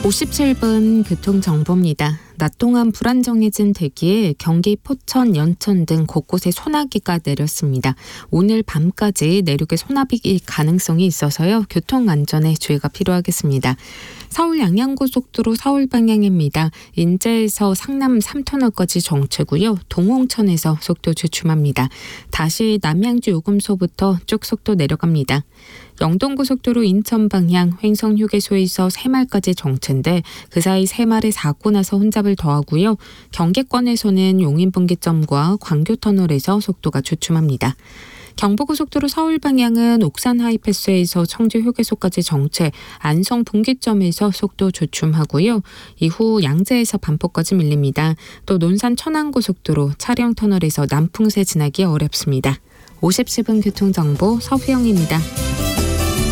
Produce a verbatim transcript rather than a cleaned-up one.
오십칠 분 교통정보입니다. 낮 동안 불안정해진 대기에 경기 포천, 연천 등 곳곳에 소나기가 내렸습니다. 오늘 밤까지 내륙에 소나기 가능성이 있어서요. 교통안전에 주의가 필요하겠습니다. 서울 양양고속도로 서울 방향입니다. 인제에서 상남 삼 터널까지 정체고요. 동홍천에서 속도 주춤합니다. 다시 남양주 요금소부터 쭉 속도 내려갑니다. 영동고속도로 인천 방향 횡성휴게소에서 새말까지 정체인데 그 사이 새말에 사고 나서 혼잡을 더하고요. 경계권에서는 용인분기점과 광교터널에서 속도가 주춤합니다. 경부고속도로 서울 방향은 옥산 하이패스에서 청주휴게소까지 정체, 안성 분기점에서 속도 주춤하고요. 이후 양재에서 반포까지 밀립니다. 또 논산 천안고속도로 차량터널에서 남풍새 지나기 어렵습니다. 오십칠 분 교통정보 서부영입니다.